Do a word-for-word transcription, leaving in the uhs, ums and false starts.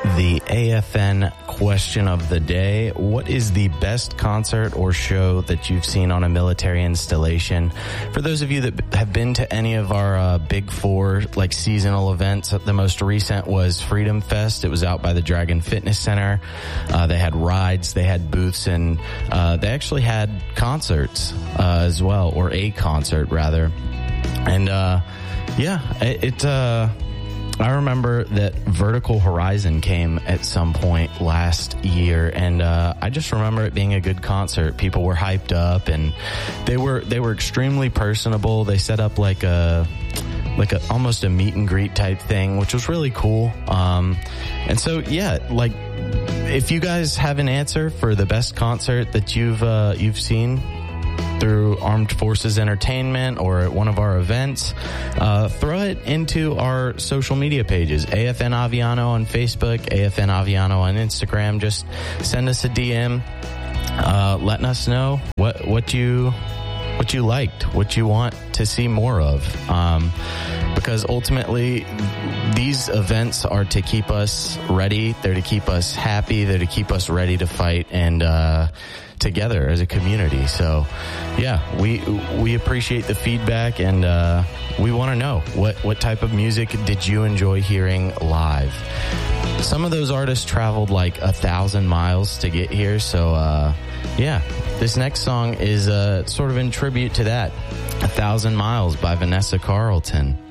The A F N question of the day. What is the best concert or show that you've seen on a military installation? For those of you that have been to any of our uh, big four, like seasonal events, the most recent was Freedom Fest. It was out by the Dragon Fitness Center. Uh, they had rides, they had booths, and uh, they actually had concerts uh, as well, or a concert rather. And uh, yeah, it... it uh, I remember that Vertical Horizon came at some point last year, and uh, I just remember it being a good concert. People were hyped up, and they were they were extremely personable. They set up like a like a almost a meet and greet type thing, which was really cool. Um, and so yeah, like if you guys have an answer for the best concert that you've uh, you've seen through Armed Forces Entertainment or at one of our events, uh, throw it into our social media pages, A F N Aviano on Facebook, A F N Aviano on Instagram. Just send us a D M, uh, letting us know what, what you, what you liked, what you want to see more of. Um, because ultimately these events are to keep us ready. They're to keep us happy. They're to keep us ready to fight and, uh, together as a community. So yeah, we we appreciate the feedback, and uh we want to know what what type of music did you enjoy hearing live. Some of those artists traveled like a thousand miles to get here, so uh yeah, this next song is uh sort of in tribute to that. A Thousand Miles by Vanessa Carlton.